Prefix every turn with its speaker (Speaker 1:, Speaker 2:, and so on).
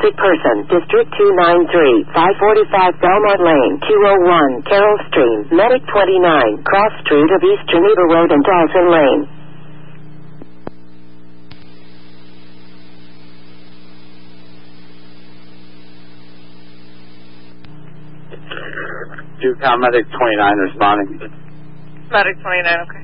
Speaker 1: sick person, District 293, 545 Belmont Lane, 201 Carroll Stream, Medic 29, Cross Street of East Geneva Road and Dalton Lane.
Speaker 2: Medic 29 responding.
Speaker 3: Medic 29, okay.